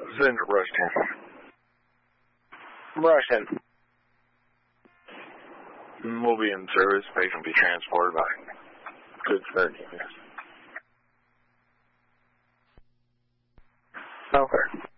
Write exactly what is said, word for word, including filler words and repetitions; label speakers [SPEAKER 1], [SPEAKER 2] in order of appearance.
[SPEAKER 1] Send to Rushton.
[SPEAKER 2] Rushton.
[SPEAKER 1] We'll be in service. Patient will be transported by Good Samaritan.
[SPEAKER 2] Okay.